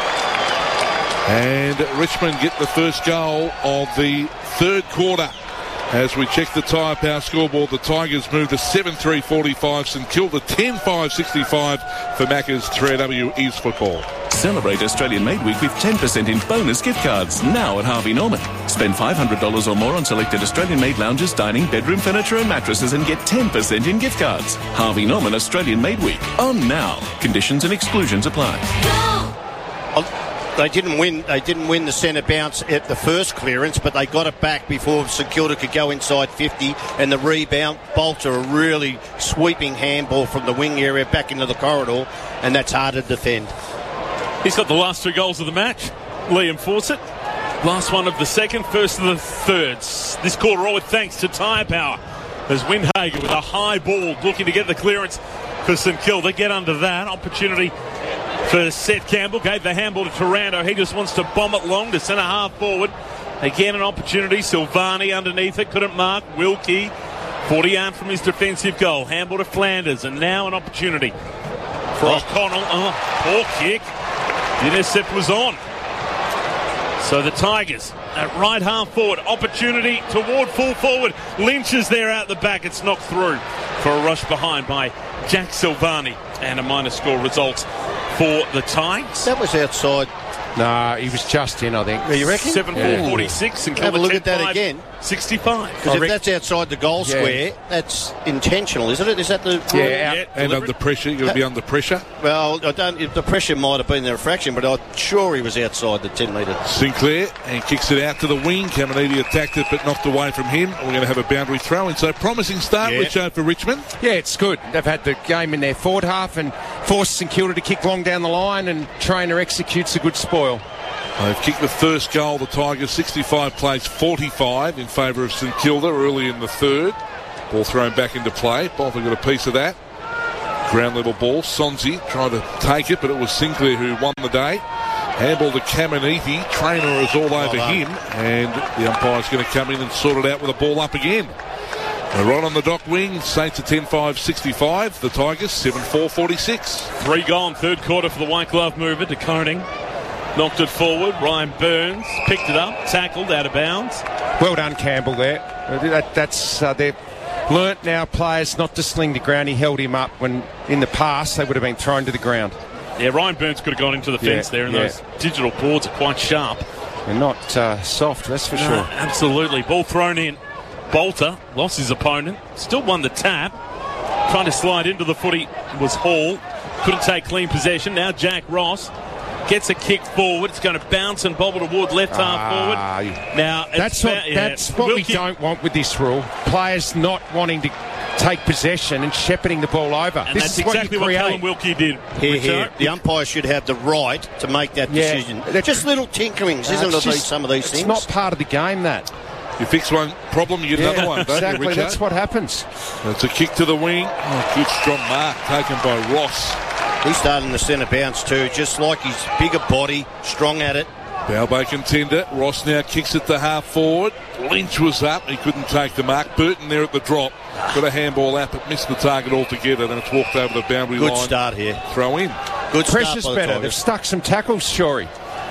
And Richmond get the first goal of the third quarter. As we check the Tyre Power scoreboard, the Tigers move to seven three forty-five. St Kilda ten five sixty-five for Macca's three A W East Football. Celebrate Australian Made Week with ten percent in bonus gift cards now at Harvey Norman. Spend five hundred dollars or more on selected Australian Made lounges, dining, bedroom furniture and mattresses and get ten percent in gift cards. Harvey Norman Australian Made Week. On now. Conditions and exclusions apply. Oh. They didn't win. They didn't win the centre bounce at the first clearance, but they got it back before St Kilda could go inside fifty. And the rebound, Bolter, a really sweeping handball from the wing area back into the corridor, and that's hard to defend. He's got the last two goals of the match, Liam Fawcett. Last one of the second, first of the thirds. This quarter all with thanks to Tyre Power. There's Windhager with a high ball looking to get the clearance for St Kilda. Get under that opportunity. For Seth Campbell, gave the handball to Taranto. He just wants to bomb it long to centre half forward. Again, an opportunity. Silvani underneath it, couldn't mark. Wilkie, forty yard from his defensive goal. Handball to Flanders, and now an opportunity for oh. O'Connell. Oh, poor kick. The intercept was on. So the Tigers at right half forward, opportunity toward full forward. Lynch is there out the back. It's knocked through for a rush behind by Jack Silvani, and a minor score results for the Tigers. That was outside. No, he was just in, I think. Yeah, you reckon? seven four forty-six and Have a look at that again. sixty-five. Because if that's outside the goal Yeah. square, that's intentional, isn't it? Is that the Yeah, rule? out- And under pressure, you've got to be under pressure. Well, I don't. If the pressure might have been there a fraction, but I'm sure he was outside the ten metre. Sinclair and kicks it out to the wing. Caminiti attacked it but knocked away from him. We're going to have a boundary throw in. So promising start, Yeah. Richo, for Richmond. Yeah, it's good. They've had the game in their forward half and forced St Kilda to kick long down the line, and Trainer executes a good spoil. They've kicked the first goal, the Tigers, sixty-five plays forty-five in favour of St Kilda early in the third. Ball thrown back into play. Bolton got a piece of that. Ground level ball. Sonzi tried to take it, but it was Sinclair who won the day. Handball to Caminiti. Trainer is all over done. him, and the umpire's going to come in and sort it out with a ball up again. They're right on the dock wing. Saints at ten five sixty-five. The Tigers seven four forty-six. Three gone, third quarter for the White Glove mover. De Koning knocked it forward. Ryan Burns picked it up, tackled out of bounds. Well done, Campbell, there. Uh, That, that's uh, they've learnt now, players, not to sling the ground. He held him up when in the past they would have been thrown to the ground. Yeah, Ryan Burns could have gone into the fence Yeah, there, and yeah. those digital boards are quite sharp. And not uh, soft, that's for No, sure. absolutely. Ball thrown in. Bolter lost his opponent, still won the tap. Trying to slide into the footy was Hall. Couldn't take clean possession. Now Jack Ross gets a kick forward. It's going to bounce and bobble toward left half Ah, forward. Now it's That's what, ba- yeah, that's what we Wilkie- don't want with this rule. Players not wanting to take possession and shepherding the ball over. And this that's is exactly what what you Callum create. Wilkie did. Here, Richo. here. The umpire should have the right to make that Yeah, decision. that's- Just little tinkerings, No, isn't it's it, these, just- some of these it's things? not part of the game, that. You fix one problem, you get Yeah, another one, don't exactly. you, Richo? That's what happens. It's a kick to the wing. Oh, good strong mark taken by Ross. He's starting the centre bounce too, just like his bigger body, strong at it. Balbo contender. Ross now kicks it to half forward. Lynch was up. He couldn't take the mark. Burton there at the drop. Got a handball out, but missed the target altogether. Then it's walked over the boundary Good line. start here. Throw in. Good Pressure's start by the better. They've Tigers. stuck some tackles, Shorey.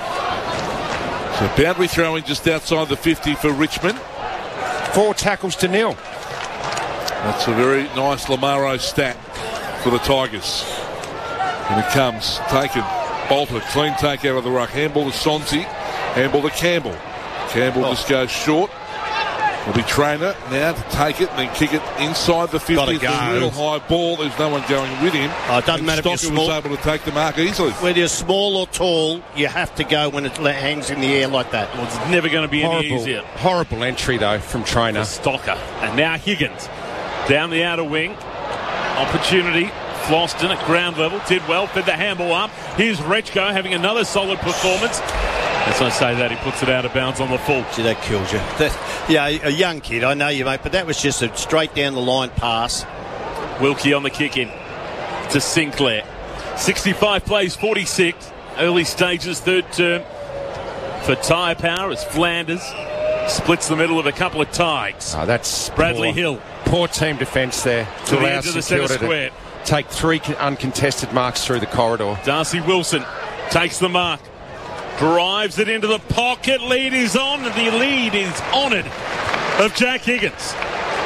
So boundary throwing just outside the fifty for Richmond. Four tackles to nil. That's a very nice Lamaro stat for the Tigers. And it comes. Taken. Bolter. Clean take out of the ruck. Handball to Sonzi. Handball to Campbell. Campbell Oh. just goes short. Will be Trainer now to take it and then kick it inside the fifty. Gotta It's a go. real high ball. There's no one going with him. Oh, it doesn't And matter if you're Stocker small. was able to take the mark easily. Whether you're small or tall, you have to go when it la- hangs in the air like that. Well, it's never going to be any Horrible, easier. horrible entry, though, from Trainer. Stocker. And now Higgins down the outer wing. Opportunity. Floston at ground level. Did well. Fed the handball up. Here's Rechko having another solid performance. As I say that, he puts it out of bounds on the full. Gee, that kills you. That, yeah, a young kid, I know you, mate, but that was just a straight down the line pass. Wilkie on the kick in to Sinclair. sixty-five plays forty-six. Early stages, third term for Tyre Power as Flanders splits the middle of a couple of Tigers. Oh, that's Bradley poor, Hill. Poor team defence there To to the allow edge of the St Kilda centre square. to take three con- uncontested marks through the corridor. Darcy Wilson takes the mark. Drives it into the pocket. Lead is on. And the lead is honoured of Jack Higgins.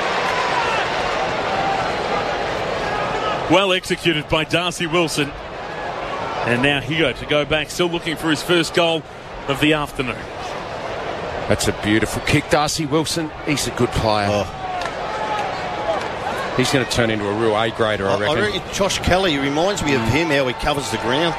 Well executed by Darcy Wilson. And now Higo to go back, still looking for his first goal of the afternoon. That's a beautiful kick. Darcy Wilson, he's a good player. Oh. He's going to turn into a real A-grader, I reckon. I reckon Josh Kelly reminds me of him, how he covers the ground.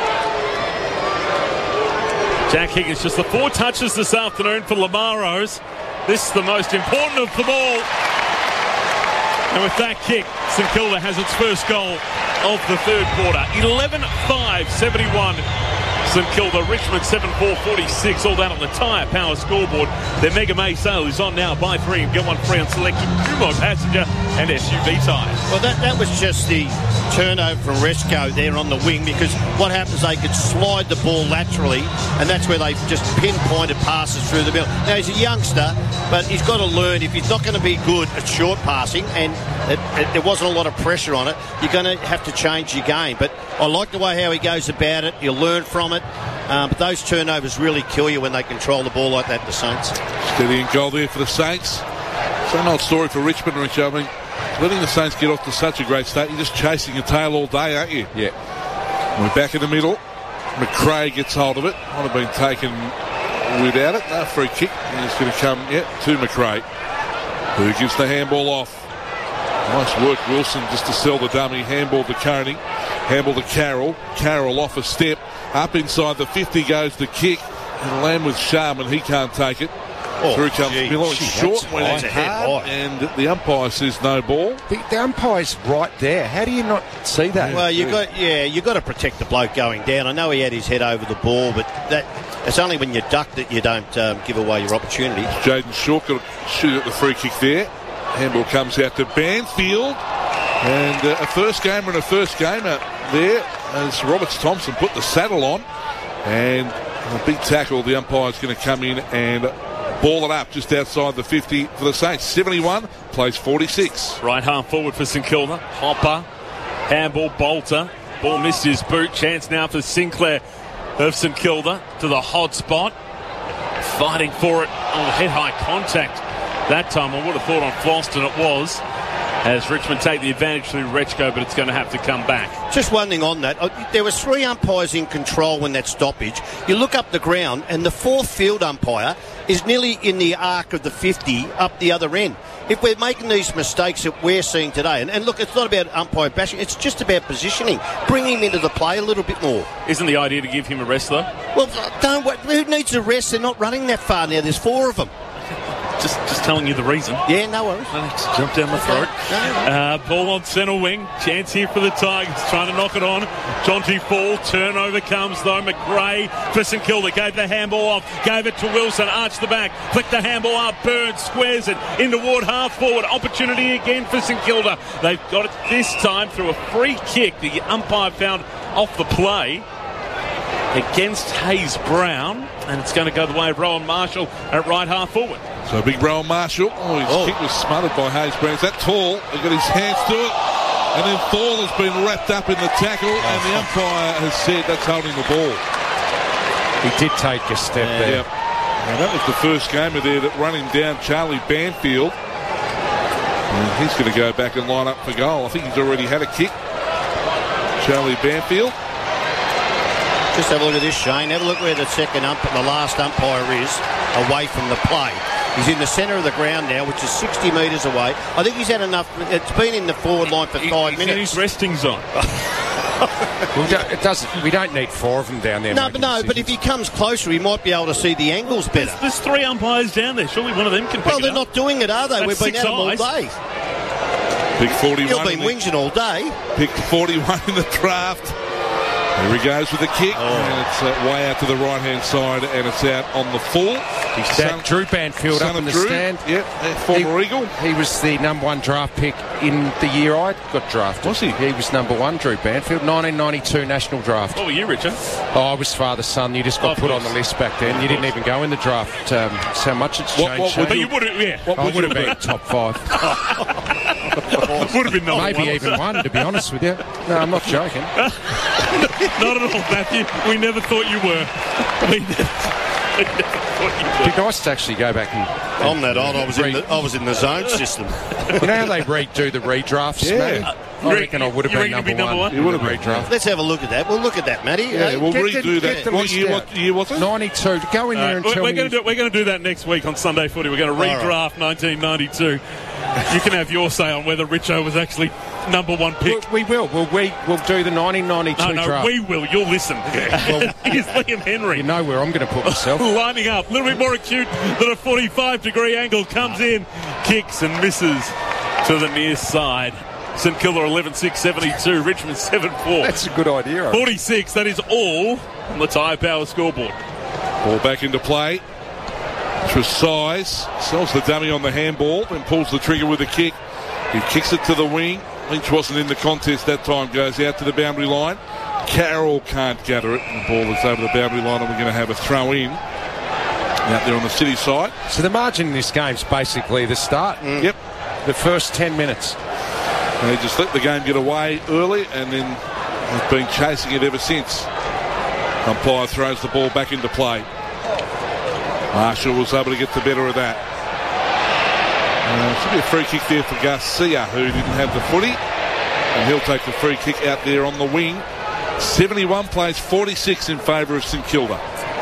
Jack Higgins, just the four touches this afternoon for Lamaros. This is the most important of them all. And with that kick, St Kilda has its first goal of the third quarter. eleven five seventy-one. St Kilda, Richmond seven four forty-six, all down on the Tyre Power scoreboard. Their Mega May sale is on now. Buy three and get one free on selected Kumho passenger and S U V tyres. Well, that, that was just the turnover from Resco there on the wing, because what happens, they could slide the ball laterally, and that's where they just pinpointed passes through the middle. Now, he's a youngster, but he's got to learn, if he's not going to be good at short passing, and it, it, there wasn't a lot of pressure on it, you're going to have to change your game. But I like the way how he goes about it. You'll learn from it. it. Um, but those turnovers really kill you when they control the ball like that, the Saints. Steady and goal there for the Saints. Same old story for Richmond, Rich. I mean, letting the Saints get off to such a great start, you're just chasing your tail all day, aren't you? Yeah. We're back in the middle. McRae gets hold of it. Might have been taken without it. No free kick. And it's going to come, yeah, to McRae, who gives the handball off. Nice work, Wilson, just to sell the dummy. Handball to Coney. Handball to Carroll. Carroll off a step. Up inside the fifty goes the kick. And land with Sharman. He can't take it. Oh, Through comes gee, Miller. gee, Short went that's in hard. hard. And the umpire says no ball. The, the umpire's right there. How do you not see that? Well, you got yeah, you got to protect the bloke going down. I know he had his head over the ball, but that it's only when you duck that you don't um, give away your opportunity. Jaden Short got to shoot at the free kick there. Handball comes out to Banfield. And uh, a first gamer and a first gamer there as Roberts Thompson put the saddle on. And a big tackle. The umpire's going to come in and ball it up just outside the fifty for the Saints. seventy-one, plays forty-six. Right half forward for St Kilda. Hopper, handball, Bolter. Ball missed his boot. Chance now for Sinclair of St Kilda to the hot spot. Fighting for it. Oh, head-high contact. That time I would have thought on Floston it was. As Richmond take the advantage through Rechko, but it's going to have to come back. Just one thing on that. There was three umpires in control when that stoppage. You look up the ground, and the fourth field umpire is nearly in the arc of the fifty up the other end. If we're making these mistakes that we're seeing today, and, and look, it's not about umpire bashing, it's just about positioning. Bring him into the play a little bit more. Isn't the idea to give him a rest, though? Well, don't. Who needs a rest? They're not running that far now. There's four of them. Just just telling you the reason. Yeah, no worries. Let's jump down my throat. Uh, ball on centre wing. Chance here for the Tigers. Trying to knock it on. Jonty Fall. Turnover comes though. McRae for St Kilda. Gave the handball off. Gave it to Wilson. Arched the back. Flicked the handball up. Burns squares it into Ward half forward. Opportunity again for St Kilda. They've got it this time through a free kick. The umpire found off the play against Hayes Brown, and it's going to go the way of Rowan Marshall at right half forward. So big Rowan Marshall. Oh, his oh. kick was smothered by Hayes Brown. Is that tall? He got his hands to it. And then Thal has been wrapped up in the tackle, oh. and the umpire has said that's holding the ball. He did take a step yeah. there. Now that was the first gamer there that running down Charlie Banfield. And he's going to go back and line up for goal. I think he's already had a kick. Charlie Banfield. Just have a look at this, Shane. Have a look where the second ump, the last umpire is away from the play. He's in the centre of the ground now, which is sixty metres away. I think he's had enough. It's been in the forward line for five he's minutes. In his resting zone. well, it doesn't. We don't need four of them down there. No, but no. Decisions. But if he comes closer, he might be able to see the angles better. There's, there's three umpires down there. Surely one of them can pick Well, it they're up. not doing it, are they? That's We've been six at them all eyes. day. Big forty-one. He'll be whinging all day. Picked forty-one in the draft. Here he goes with the kick, oh. and it's uh, way out to the right-hand side, and it's out on the full. He's that Drew Banfield up in the Drew. stand. Yep, former he, Eagle. He was the number one draft pick in the year I got drafted. Was he? He was number one, Drew Banfield, nineteen ninety-two national draft. What were you, Richard? Oh, I was father's son. You just got of put course. on the list back then. You didn't even go in the draft. Um, that's how much it's what, changed. What would but you, you would have, yeah. What I would, would have been top five. Would have been number Maybe one. even one, to be honest with you. No, I'm not joking. Not at all, Matthew. We never thought you were. We never, we never thought you were. It'd be nice to actually go back and... I'm that old. I was, re- in the, I was in the zone system. You know how they redo the redrafts, yeah. Matty? Uh, I reckon I would have been number, be number one. one. You would have been redraft. Let's have a look at that. We'll look at that, Matty. Yeah, uh, we'll get redo the, that. Get the What list year, out. what year was it? ninety-two. Go in there Uh, and we're tell we're me... going to do we're going to do that next week on Sunday Footy. We're going to redraft right. nineteen ninety-two. You can have your say on whether Richo was actually number one pick. We, we will. We'll, we, we'll do the nineteen ninety-two No, no, draft. we will. You'll listen. Well, Here's Liam Henry. You know where I'm going to put myself. Lining up. A little bit more acute than a forty-five degree angle. Comes in, kicks and misses to the near side. St Kilda eleven six seventy-two. Richmond seven four. That's a good idea. forty-six. That is all on the Tyre Power scoreboard. Ball back into play. Tresize sells the dummy on the handball, then pulls the trigger with a kick. He kicks it to the wing. Lynch wasn't in the contest that time. Goes out to the boundary line. Carroll can't gather it. The ball is over the boundary line, and we're going to have a throw in out there on the City side. So the margin in this game is basically the start. Mm. Yep. The first ten minutes. And they just let the game get away early, and then have been chasing it ever since. Umpire throws the ball back into play. Marshall was able to get the better of that. Uh, should be a free kick there for Garcia, who didn't have the footy. And he'll take the free kick out there on the wing. seventy-one plays forty-six in favour of St Kilda.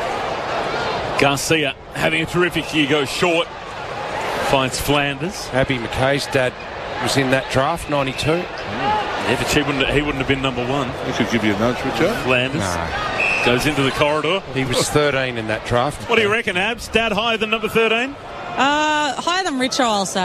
Garcia having a terrific year, goes short. Finds Flanders. Abby McKay's dad was in that draft, ninety-two. Mm. Yeah, but she wouldn't, he wouldn't have been number one. He could give you a nudge, Richard. Flanders. No. Goes into the corridor. He was thirteen in that draft. What do you reckon, Abs? Dad higher than number thirteen? Uh, higher than Richo, I'll say.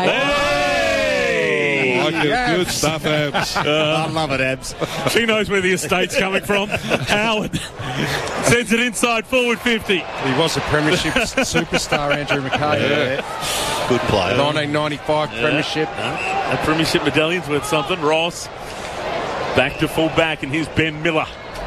Hey! Like it. Good stuff, Abs. Uh, I love it, Abs. She knows where the estate's coming from. Howard sends it inside forward fifty. He was a premiership superstar, Andrew McKay. Yeah. Good player. nineteen ninety-five yeah. premiership. Yeah. That premiership medallion's worth something. Ross back to full back, and here's Ben Miller.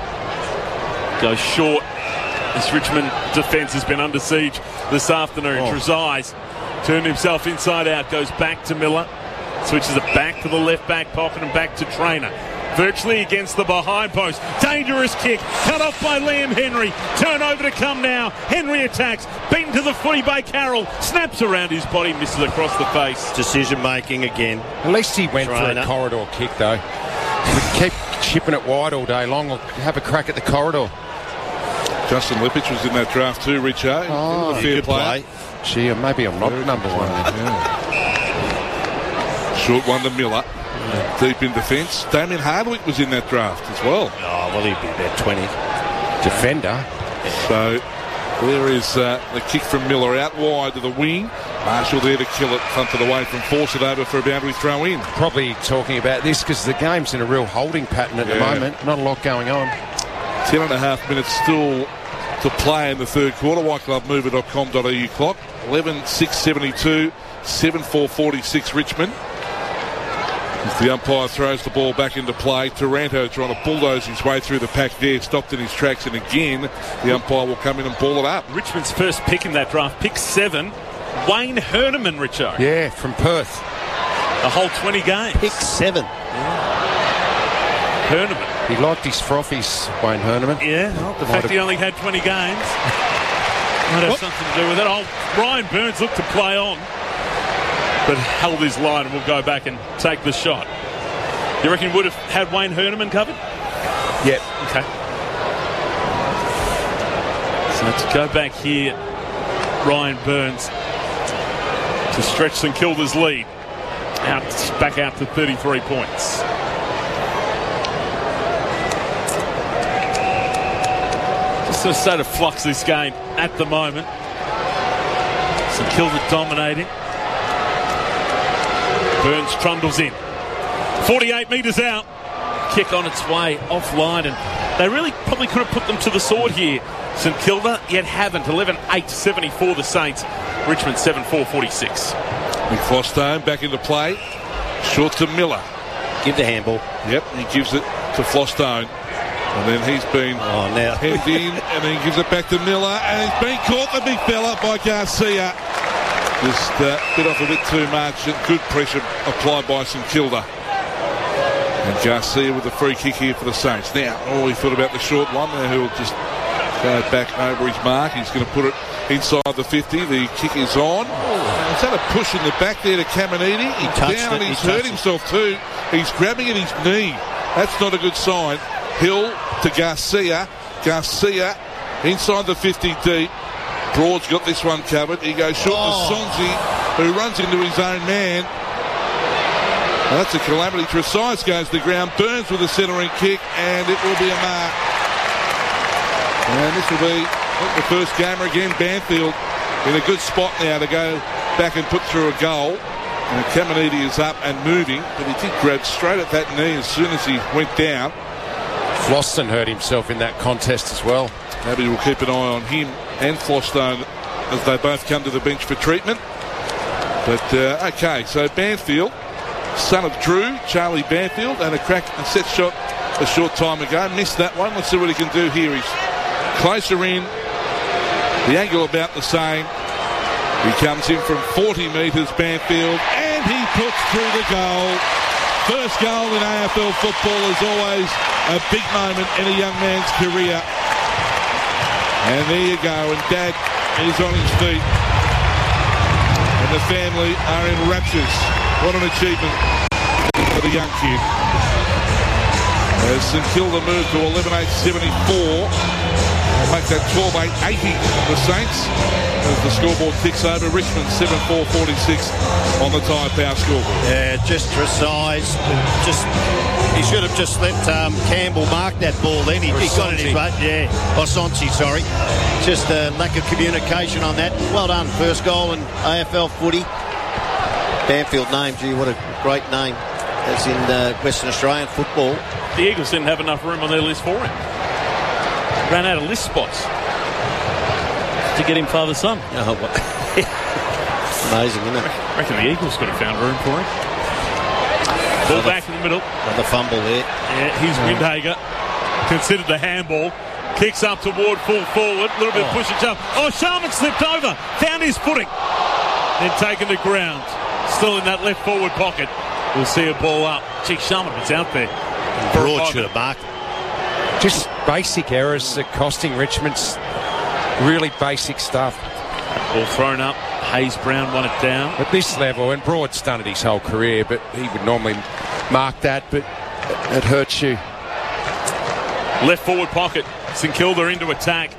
Goes short. This Richmond defence has been under siege this afternoon. Oh. Trezise turned himself inside out, goes back to Miller, switches it back to the left back pocket and back to Traynor. Virtually against the behind post. Dangerous kick. Cut off by Liam Henry. Turnover to come now. Henry attacks. Beaten to the footy by Carroll. Snaps around his body. Misses across the face. Decision making again. At least he went Traynor. for a corridor kick, though. We keep chipping it wide all day long. We'll have a crack at the corridor. Justin Lipich was in that draft too, Richard. Oh, a fair play. Gee, maybe I'm not number one. Yeah. Short one to Miller. Yeah. Deep in defence. Damien Hardwick was in that draft as well. Oh, well, he'd be about twenty. Defender. So there is uh, the kick from Miller out wide to the wing. Marshall there to kill it, front to the way from force it over for a boundary throw in. Probably talking about this because the game's in a real holding pattern at yeah. the moment. Not a lot going on. Ten and a half minutes still to play in the third quarter. white glove mover dot com dot a u clock. eleven six seventy-two, seven four forty-six Richmond. As the umpire throws the ball back into play, Taranto trying to bulldoze his way through the pack there, stopped in his tracks, and again the umpire will come in and ball it up. Richmond's first pick in that draft, pick seven, Wayne Herneman, Richo. Yeah, from Perth. A whole twenty games. Pick seven. Yeah. Herneman. He liked his frothies, Wayne Herneman. Yeah, well, the Might fact have... he only had twenty games might have what? something to do with it. Oh, Ryan Burns looked to play on, but held his line and will go back and take the shot. You reckon he would have had Wayne Herneman covered? Yep. Okay. So to go back here, Ryan Burns to stretch St Kilda's lead. Out, back out to thirty-three points. Just a state of flux this game at the moment. St Kilda dominating. Burns trundles in. forty-eight metres out. Kick on its way offline, and they really probably could have put them to the sword here. St Kilda yet haven't. eleven eight seventy-four the Saints. Richmond seven four forty-six. McFlostone back into play. Short to Miller. Give the handball. Yep, he gives it to Flostone. And then he's been oh, now. hemmed in, and then he gives it back to Miller, and he's been caught, the big fella, by Garcia. Just uh, bit off a bit too much, and good pressure applied by St Kilda. And Garcia with the free kick here for the Saints. Now, oh, he thought about the short one there, who will just go back over his mark. He's going to put it inside the fifty. The kick is on. Oh, he's had a push in the back there to Caminiti. He's he down and he's he hurt himself it. too. He's grabbing at his knee. That's not a good sign. Hill to Garcia. Garcia inside the fifty deep. Broad's got this one covered. He goes short oh. to Sonzi, who runs into his own man. Well, that's a calamity. Trezise goes to the ground. Burns with a centering kick, and it will be a mark. And this will be the first gamer again. Banfield in a good spot now to go back and put through a goal. And Caminiti is up and moving, but he did grab straight at that knee as soon as he went down. Floston hurt himself in that contest as well. Maybe we'll keep an eye on him and Flostone as they both come to the bench for treatment. But, uh, okay, so Banfield, son of Drew, Charlie Banfield, and a crack and set shot a short time ago. Missed that one. Let's see what he can do here. He's closer in. The angle about the same. He comes in from forty metres, Banfield, and he puts through the goal. First goal in A F L football is always a big moment in a young man's career. And there you go, and Dad is on his feet. And the family are in raptures. What an achievement for the young kid. As St Kilda move to eleven eight seventy-four. They'll make that twelve eight eighty the Saints. As the scoreboard ticks over, Richmond seven four forty-six on the Tyre Power scoreboard. Yeah, just precise. Just he should have just let um, Campbell mark that ball then. He, he got it in his butt. Yeah, Osonsi, sorry. Just a lack of communication on that. Well done. First goal in A F L footy. Banfield name, gee, what a great name. That's in uh, Western Australian football. The Eagles didn't have enough room on their list for him. Ran out of list spots to get him father-son. Oh, well. Amazing, isn't it? I reckon the Eagles could have found room for him. Ball another, back in the middle. Another fumble there. Yeah, here's oh. Windhager. Considered the handball. Kicks up toward full forward. A little bit oh. of push and shove. Oh, Sharman slipped over. Found his footing. Then taken to ground. Still in that left forward pocket. We'll see a ball up. Gee, Sharman was out there. Broad should have marked. Just basic errors that costing Richmond's really basic stuff. Ball thrown up. Hayes Brown won it down. At this level, and Broad's done it his whole career, but he would normally mark that, but it hurts you. Left forward pocket. St Kilda into attack.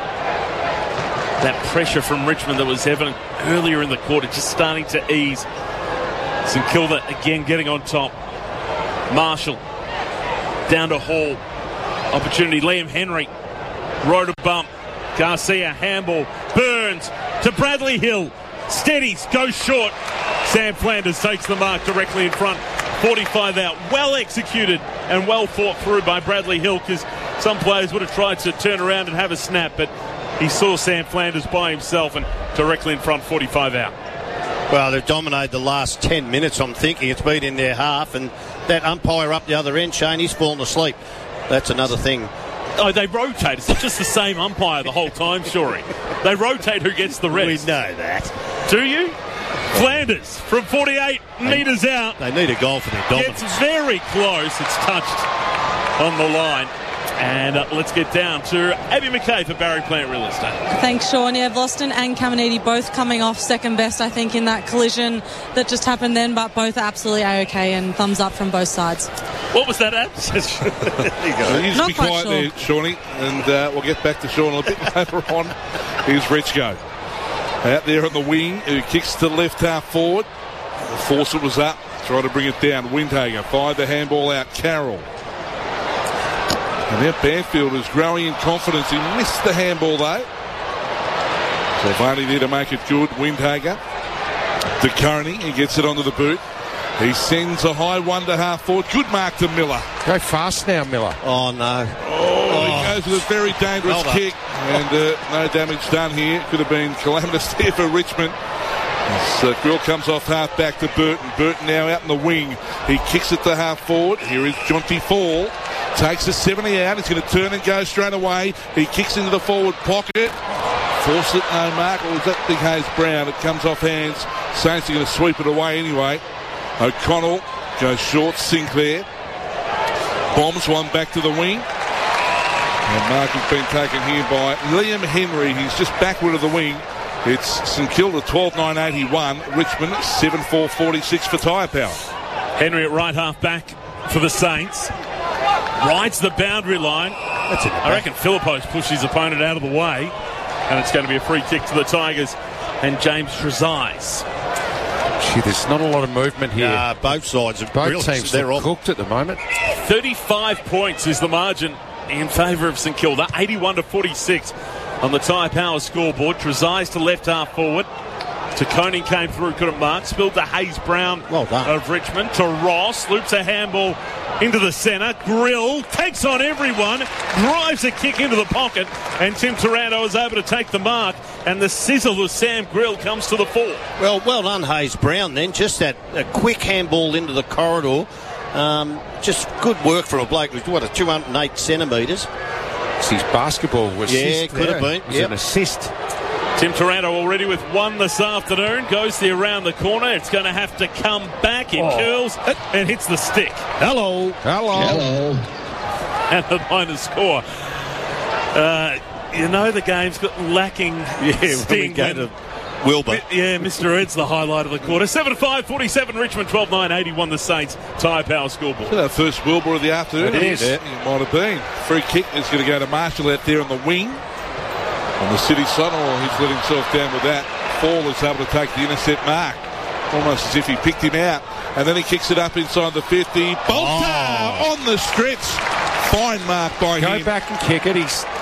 That pressure from Richmond that was evident earlier in the quarter just starting to ease. St Kilda again getting on top. Marshall down to Hall. Opportunity. Liam Henry. Rode a bump. Garcia, handball. Burns to Bradley Hill. Steadies. Goes short. Sam Flanders takes the mark directly in front. forty-five out. Well executed and well fought through by Bradley Hill, because some players would have tried to turn around and have a snap, but he saw Sam Flanders by himself and directly in front. forty-five out. Well, they've dominated the last ten minutes, I'm thinking. It's been in their half, and that umpire up the other end, Shane, he's fallen asleep. That's another thing. Oh, they rotate. It's not just the same umpire the whole time, Shorey. They rotate who gets the rest. We know that. Do you? Flanders from forty-eight metres out. They need a goal for their dominance. Gets very close. It's touched on the line. And uh, let's get down to Abby McKay for Barry Plant Real Estate. Thanks, Sean. Yeah, Vlosten and Caminiti both coming off second best, I think, in that collision that just happened then, but both absolutely A-OK, and thumbs up from both sides. What was that, Ab? There you go. You just be quiet sure. there, Shawnee, and uh, we'll get back to Sean a bit later on. Here's Richco. Out there on the wing, who kicks to left half forward. Fawcett was up, trying to bring it down. Windhager fired the handball out. Carroll. And now Banfield is growing in confidence. He missed the handball though. So finally there to make it good. Windhager. De Coney, he gets it onto the boot. He sends a high one to half forward. Good mark to Miller. Go fast now, Miller. Oh, no. Oh, oh. He goes with a very dangerous well kick. And uh, no damage done here. Could have been calamitous there for Richmond. As uh, Grill comes off half back to Burton. Burton now out in the wing. He kicks it to half forward. Here is Jonty Fall. Takes a seventy out. He's going to turn and go straight away. He kicks into the forward pocket. Force it, no mark. Or was that Big Hayes Brown? It comes off hands. Saints are going to sweep it away anyway. O'Connell goes short. Sinclair bombs one back to the wing. And mark has been taken here by Liam Henry. He's just backward of the wing. It's St Kilda twelve nine eighty-one. Richmond seven four forty-six for Tyre Power. Henry at right half back for the Saints. Rides the boundary line. That's it. I reckon Philippos pushed his opponent out of the way. And it's going to be a free kick to the Tigers and James Trezise. Gee, there's not a lot of movement here. Uh, both sides of both real, teams they're are cooked at the moment. thirty-five points is the margin in favour of St Kilda. eighty-one to forty-six on the Tyre Power scoreboard. Trezise to left half forward. Taccone came through, couldn't mark. Spilled to Hayes Brown well done. of Richmond. To Ross. Loops a handball into the centre. Grill takes on everyone. Drives a kick into the pocket. And Tim Taranto is able to take the mark. And the sizzle of Sam Grill comes to the fore. Well, well done, Hayes Brown then. Just that a quick handball into the corridor. Um, just good work from a bloke who's, what, a two hundred eight centimetres. It's his basketball assist. Yeah, could there. have been. It was yep. an assist. Tim Taranto already with one this afternoon. Goes there around the corner. It's going to have to come back. It oh. curls and hits the stick. Hello. Hello. Hello. And the minor score. Uh, You know the game's got lacking Yeah, sting. we go to Wilbur. Yeah, Mister Ed's the highlight of the quarter. seven five forty-seven Richmond, twelve nine eighty-one the Saints. Tyre Power scoreboard. Our first Wilbur of the afternoon. It is. It might have been. Free kick is going to go to Marshall out there on the wing. On the City Sun, or he's let himself down with that. Fall is able to take the intercept mark. Almost as if he picked him out. And then he kicks it up inside the fifty. Bolter Oh. on the stretch. Fine mark by Go him. back and kick it. He's